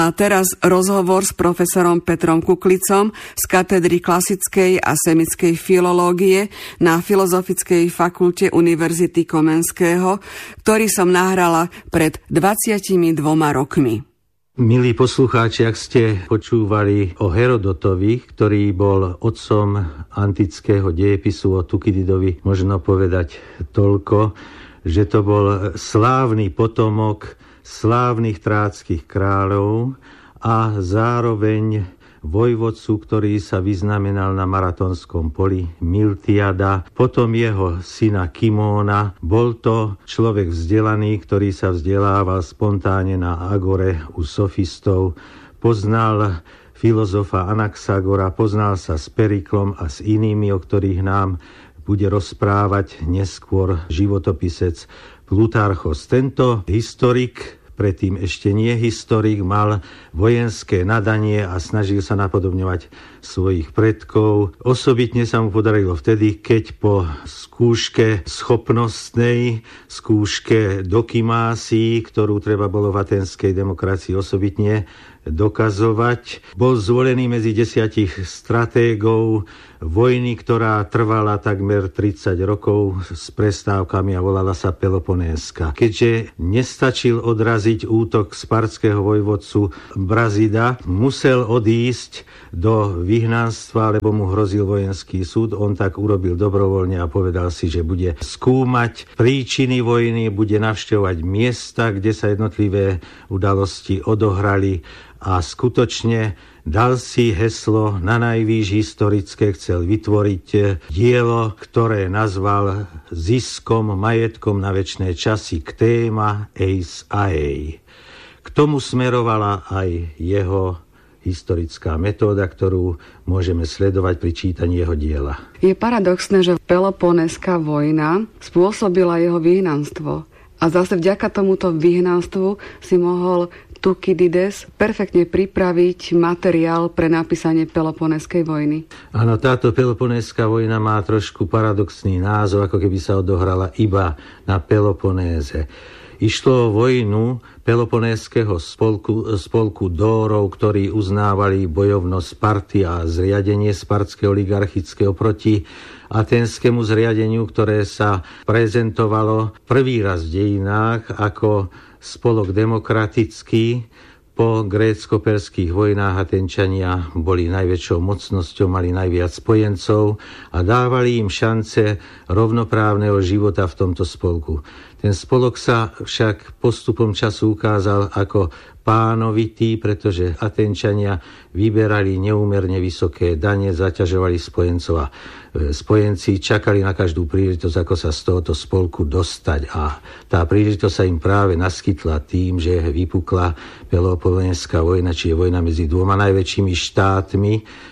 A teraz rozhovor s profesorom Petrom Kuklicom z katedry klasickej a semickej filológie na Filozofickej fakulte Univerzity Komenského, ktorý som nahrala pred 22 rokmi. Milí poslucháči, ak ste počúvali o Herodotovi, ktorý bol otcom antického dejepisu, o Tukydidovi možno povedať toľko, že to bol slávny potomok slávnych tráckych kráľov a zároveň vojvodcu, ktorý sa vyznamenal na Maratonskom poli, Miltiada, potom jeho syna Kimóna. Bol to človek vzdelaný, ktorý sa vzdelával spontánne na agore u sofistov, poznal filozofa Anaxagora, poznal sa s Periklom a s inými, o ktorých nám bude rozprávať neskôr životopisec Plutarchos. Tento historik, predtým ešte nie historik, mal vojenské nadanie a snažil sa napodobňovať svojich predkov. Osobitne sa mu podarilo vtedy, keď po skúške schopnostnej, skúške dokymásii, ktorú treba bolo v aténskej demokracii osobitne dokazovať, bol zvolený medzi 10 stratégov vojny, ktorá trvala takmer 30 rokov s prestávkami a volala sa Peloponéska. Keďže nestačil odraziť útok spartského vojvodcu Brazida, musel odísť do vyhnanstva, lebo mu hrozil vojenský súd. On tak urobil dobrovoľne a povedal si, že bude skúmať príčiny vojny, bude navštevovať miesta, kde sa jednotlivé udalosti odohrali, a skutočne dal si heslo na najvýš historické, chcel vytvoriť dielo, ktoré nazval Ziskom, majetkom na večné časy, Ktéma eis aei. K tomu smerovala aj jeho historická metóda, ktorú môžeme sledovať pri čítaní jeho diela. Je paradoxné, že Peloponéská vojna spôsobila jeho vyhnanstvo. A zase vďaka tomuto vyhnanstvu si mohol Tukydides perfektne pripraviť materiál pre napísanie Peloponéskej vojny. Áno, táto Peloponéská vojna má trošku paradoxný názov, ako keby sa odohrala iba na Peloponéze. Išlo o vojnu Peloponéského spolku Dórov, ktorí uznávali bojovnosť Sparty a zriadenie spartského oligarchického proti aténskému zriadeniu, ktoré sa prezentovalo prvý raz v dejinách ako spolok demokratický. Po grécko-perských vojnách Atenčania boli najväčšou mocnosťou, mali najviac spojencov a dávali im šance rovnoprávneho života v tomto spolku. Ten spolok sa však postupom času ukázal ako pánovitý, pretože Atenčania vyberali neúmerne vysoké dane, zaťažovali spojencov a spojenci čakali na každú príležitosť, ako sa z tohoto spolku dostať. A tá príležitosť sa im práve naskytla tým, že vypukla Peloponéska vojna, čiže vojna medzi dvoma najväčšími štátmi,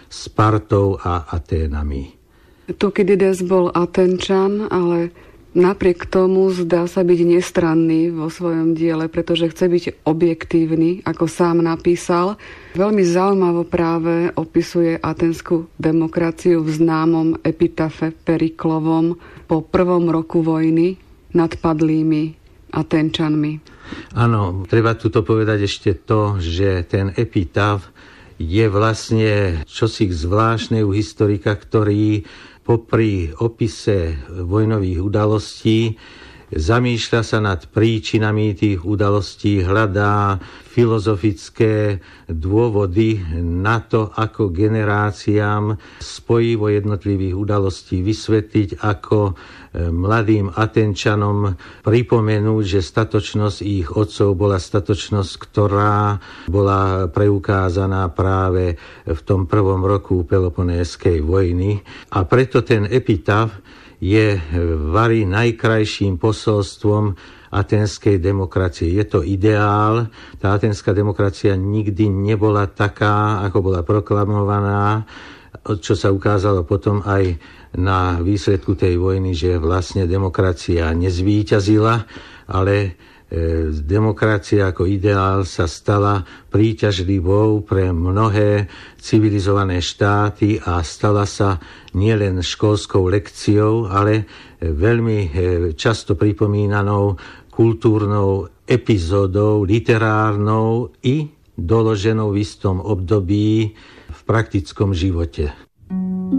Spartou a Aténami. Tukydides bol Atenčan, ale napriek tomu zdá sa byť nestranný vo svojom diele, pretože chce byť objektívny, ako sám napísal. Veľmi zaujímavo práve opisuje aténskú demokraciu v známom epitafe Periklovom po prvom roku vojny nad padlými Atenčanmi. Áno, treba tu povedať ešte to, že ten epitaf je vlastne čosi zvláštne u historika, ktorý popri opise vojnových udalostí zamýšľa sa nad príčinami tých udalostí, hľadá filozofické dôvody na to, ako generáciám spojivo jednotlivých udalostí vysvetliť, ako mladým Atenčanom pripomenúť, že statočnosť ich otcov bola statočnosť, ktorá bola preukázaná práve v tom prvom roku Peloponéskej vojny. A preto ten epitaf je vari najkrajším posolstvom aténskej demokracie. Je to ideál. Tá atenská demokracia nikdy nebola taká, ako bola proklamovaná, čo sa ukázalo potom aj na výsledku tej vojny, že vlastne demokracia nezvíťazila, ale demokracia ako ideál sa stala príťažlivou pre mnohé civilizované štáty a stala sa nielen školskou lekciou, ale veľmi často pripomínanou kultúrnou epizódou, literárnou i doloženou v istom období v praktickom živote.